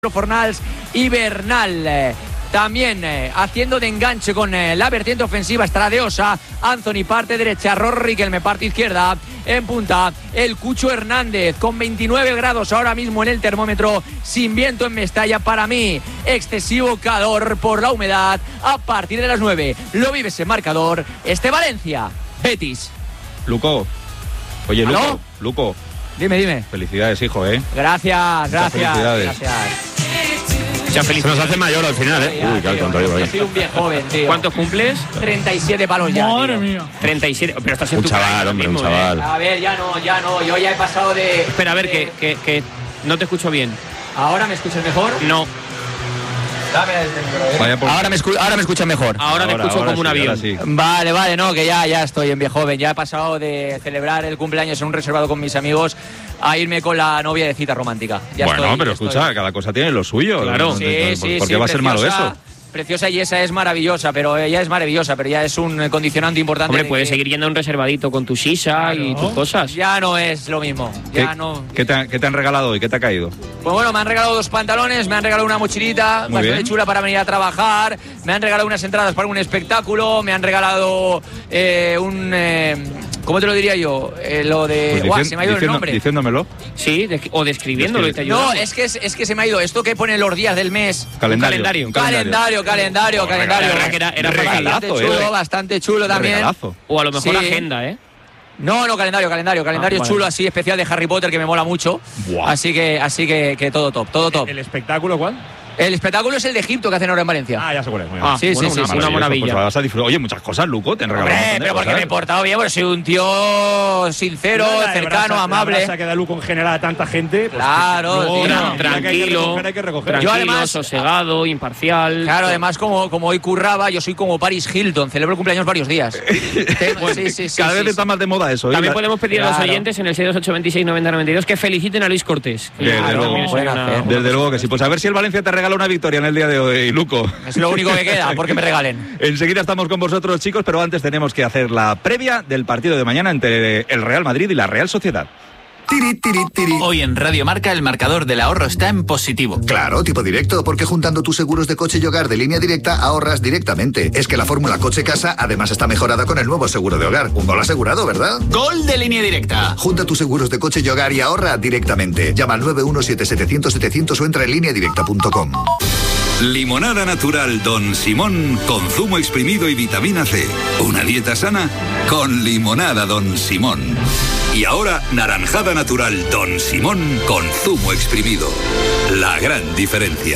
Fornals y Bernal. También haciendo de enganche con la vertiente ofensiva estará de Osa, Anthony parte derecha, Riquelme parte izquierda, en punta el Cucho Hernández con 29 grados ahora mismo en el termómetro, sin viento en Mestalla. Para mí excesivo calor por la humedad. A partir de las 9 lo vives en marcador. Valencia, Betis. Luco, oye, ¿Aló? Luco, Dime. felicidades, hijo, Gracias. Felicidades. Se nos hace mayor al final, ¿eh? Uy, qué tonto, yo soy un bien joven, tío. ¿Cuántos cumples? 37 palos ya. Madre mía. 37. Pero estás en Un tu chaval, prime hombre, un mismo, chaval. A ver, ya no. Yo ya he pasado de... Espera, a ver, que no te escucho bien. ¿Ahora me escuchas mejor? No, Dame el micro, Vaya por... Ahora me escuchas mejor. ahora te escucho como un sí, avión. ahora sí. Vale, no, que ya estoy en viejo joven. Ya he pasado de celebrar el cumpleaños en un reservado con mis amigos a irme con la novia de cita romántica. Pero escucha, cada cosa tiene lo suyo. Claro. Sí, ¿Por qué va a ser malo eso? Preciosa, y esa es maravillosa, pero ella es maravillosa, pero ya es un condicionante importante. Hombre, puedes seguir yendo a un reservadito con tu shisha y tus cosas. Ya no es lo mismo. ¿Qué te han regalado hoy? ¿Qué te ha caído? Pues bueno, me han regalado 2 pantalones, me han regalado una mochilita Muy bastante bien. chula para venir a trabajar, me han regalado unas entradas para un espectáculo, me han regalado ¿cómo te lo diría yo? Lo de... Pues se me ha ido el nombre. Diciéndolo. Sí, o describiéndolo y te ayuda. No, es que se me ha ido. Esto que pone los días del mes. Calendario. Calendario. Era regalazo, bastante chulo también. Regalazo. O a lo mejor Sí. agenda, ¿eh? No, calendario vale. chulo, así especial de Harry Potter, que me mola mucho. Buah. Así que todo top. ¿El espectáculo cuál? El espectáculo es el de Egipto que hacen ahora en Valencia. Ah, ya sé cuál es. Muy bien. Sí, bueno, sí, una maravilla. Pues vas a disfrutar. Oye, muchas cosas, Luco, te han regalado. Hombre, pero porque me he portado bien, porque soy un tío sincero, cercano, amable. La brasa que da Luco en general a tanta gente. Pues, Claro, luego, tío. mira, Tranquilo, hay que recoger. tranquilo, Yo además- sosegado, imparcial. Claro, además como hoy curraba, yo soy como Paris Hilton, celebro el cumpleaños varios días. Sí. Cada vez está más de moda eso. ¿eh? También podemos pedir a los Claro. oyentes en el 628269092 que feliciten a Luis Cortés. Desde Claro, luego. también Pueden sería hacer. Desde luego que sí. Pues a ver si el Valencia te regala una victoria en el día de hoy, Luco. Es lo único que queda, porque me regalen. Enseguida estamos con vosotros, chicos, pero antes tenemos que hacer la previa del partido de mañana entre el Real Madrid y la Real Sociedad. Hoy en Radio Marca el marcador del ahorro está en positivo. Claro, tipo directo, porque juntando tus seguros de coche y hogar de Línea Directa ahorras directamente. Es que la fórmula coche-casa además está mejorada con el nuevo seguro de hogar. Un gol asegurado, ¿verdad? Gol de Línea Directa. Junta tus seguros de coche y hogar y ahorra directamente. Llama al 917-700-700 o entra en lineadirecta.com. Limonada natural Don Simón con zumo exprimido y vitamina C. Una dieta sana con limonada Don Simón. Y ahora naranjada natural Don Simón con zumo exprimido. La gran diferencia.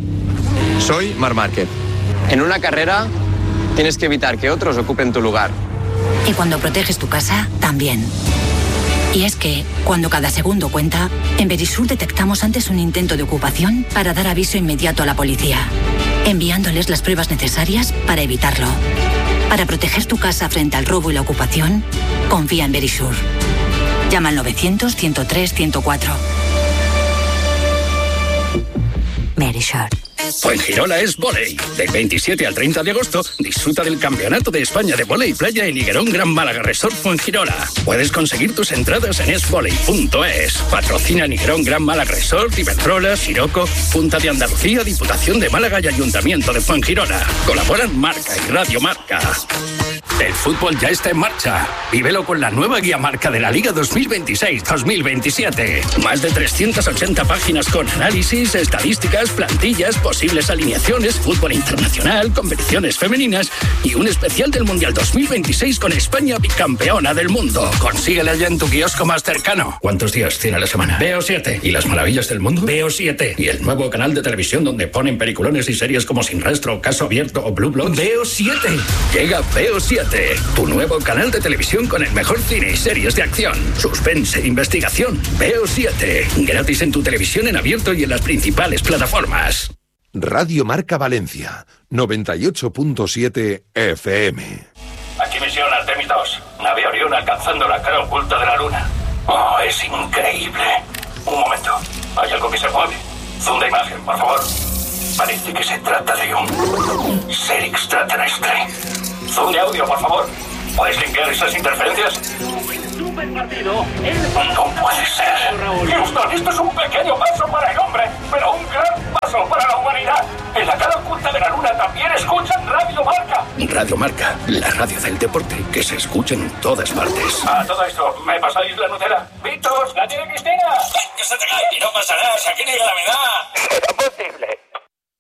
Soy Marc Márquez. En una carrera tienes que evitar que otros ocupen tu lugar. Y cuando proteges tu casa, también. Y es que, cuando cada segundo cuenta, en Verisur detectamos antes un intento de ocupación para dar aviso inmediato a la policía, enviándoles las pruebas necesarias para evitarlo. Para proteger tu casa frente al robo y la ocupación, confía en Verisur. Llama al 900-103-104. Verisur. Fuengirola es volei. Del 27 al 30 de agosto, disfruta del Campeonato de España de Volei Playa en Higuerón Gran Málaga Resort Fuengirola. Puedes conseguir tus entradas en esvolei.es. Patrocina Higuerón Gran Málaga Resort, Iberdrola, Siroco, Junta de Andalucía, Diputación de Málaga y Ayuntamiento de Fuengirola. Colaboran Marca y Radio Marca. El fútbol ya está en marcha. Vívelo con la nueva guía marca de la Liga 2026-2027. Más de 380 páginas con análisis, estadísticas, plantillas, posibles alineaciones, fútbol internacional, competiciones femeninas y un especial del Mundial 2026 con España bicampeona del mundo. Consíguela ya en tu kiosco más cercano. ¿Cuántos días tiene la semana? Veo 7. ¿Y las maravillas del mundo? Veo 7. ¿Y el nuevo canal de televisión donde ponen peliculones y series como Sin Rastro, Caso Abierto o Blue Bloods? Veo 7. Llega Veo 7. Tu nuevo canal de televisión con el mejor cine y series de acción, suspense e investigación. Veo 7. Gratis en tu televisión en abierto y en las principales plataformas. Radio Marca Valencia, 98.7 FM. Aquí misión Artemis 2. Nave Orión alcanzando la cara oculta de la luna. Oh, es increíble. Un momento. Hay algo que se mueve. Zoom de imagen, por favor. Parece que se trata de un ser extraterrestre. Zoom de audio, por favor. ¿Puedes limpiar esas interferencias? super partido. No puede ser. Houston, esto es un pequeño paso para el hombre, pero un gran paso para la humanidad. En la cara oculta de la luna también escuchan Radio Marca. Radio Marca, la radio del deporte que se escucha en todas partes. A todo esto, ¿me pasáis la Nutella? ¡Víctor, la tiene Cristina! ¡Que se te cae! Y no pasa nada, si aquí ni gravedad.